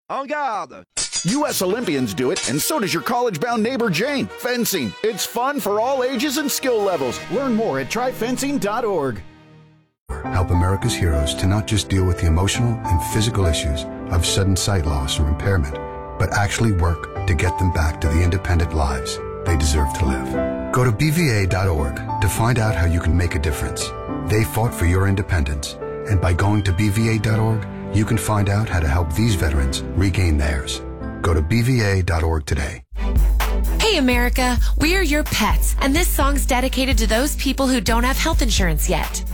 En garde! U.S. Olympians do it, and so does your college-bound neighbor Jane. Fencing. It's fun for all ages and skill levels. Learn more at tryfencing.org. Help America's heroes to not just deal with the emotional and physical issues of sudden sight loss or impairment, but actually work to get them back to the independent lives they deserve to live. Go to BVA.org to find out how you can make a difference. They fought for your independence, and by going to BVA.org, you can find out how to help these veterans regain theirs. Go to BVA.org today. Hey America, we're your pets, and this song's dedicated to those people who don't have health insurance yet.